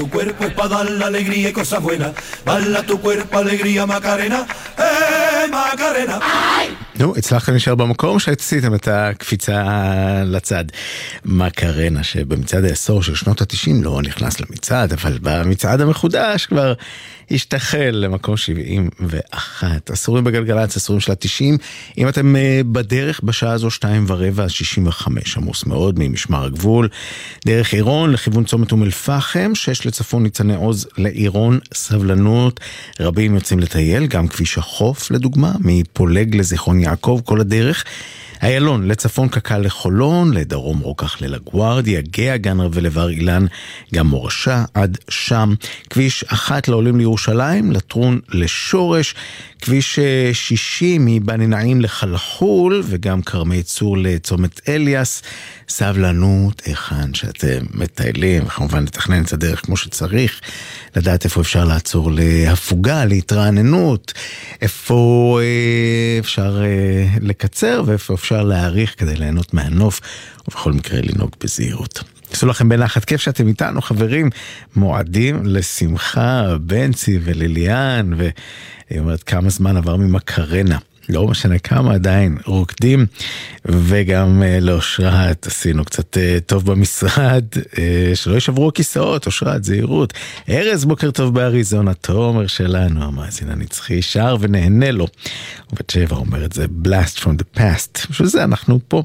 Tu cuerpo es para dar la alegría y cosas buenas. Bala tu cuerpo, alegría, Macarena. Macarena. נו, הצלחתם להישאר במקום שהציתם את הקפיצה לצד. מקרנה, שבמצעד העשור של שנות ה-90 לא נכנס למצעד, אבל במצעד המחודש כבר השתחל למקום 71. עשורים בגלגלצ, עשורים של ה-90. אם אתם בדרך בשעה הזו 2:15, עמוס מאוד ממשמר הגבול, דרך עירון לכיוון צומת אום אל-פחם, 6 לצפון ניצני עוז לעירון, סבלנות, רבים יוצאים לטייל, גם כביש החוף לדוגמה, מפולג לזיכרון יעקב כל הדרך, איילון לצפון קק"ל לחולון, לדרום רוקח ללגוארדיה, גאה, גן רווה לבר אילן, גם מורשה עד שם, כביש 1 לעולים לירושלים, לטרון לשורש, כביש 60 מבני נעים לחלחול, וגם כרמי צור לצומת אליאס, סבלנות היכן שאתם מטיילים, וכמובן לתכנן את הדרך כמו שצריך, לדעת איפה אפשר לעצור להפוגה, להתרעננות, איפה אפשר לקצר ואיפה אפשר להאריך כדי ליהנות מהנוף, ובכל מקרה לנהוג בזהירות. עשו לכם בנחת, כיף שאתם איתנו חברים, מועדים לשמחה, בנצי וליליאן, והיא אומרת כמה זמן עבר ממקרנה, לא משנה כמה עדיין רוקדים, וגם לאושרת עשינו קצת טוב במשרד, שלא ישברו הכיסאות, אושרת, זהירות. ארז, בוקר טוב באריזונה, תומר שלנו, המאזין הנצחי, שר ונהנה לו. ובת שבע אומר את זה, blast from the past, בשביל זה אנחנו פה.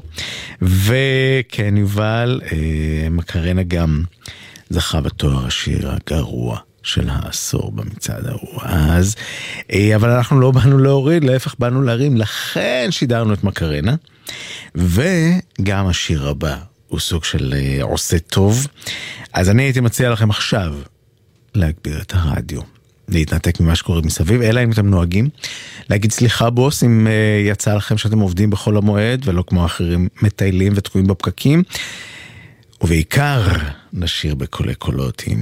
וכן יובל, מקרנה גם זכה בתואר השיר הגרוע של העשור במצעד ההוא אז, אבל אנחנו לא באנו להוריד, להפך באנו להרים, לכן שידרנו את מקרנה, וגם השיר הבא הוא סוג של עושה טוב, אז אני הייתי מציע לכם עכשיו להגביר את הרדיו, להתנתק ממה שקורה מסביב, אלא אם אתם נוהגים, להגיד סליחה בוס אם יצא לכם שאתם עובדים בכל המועד, ולא כמו אחרים מטיילים ותקועים בפקקים, ובעיקר נשיר בקולי קולות עם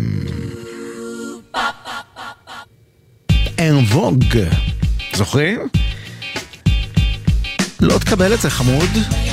אנבוג, זוכרים? לא תקבל את זה חמוד?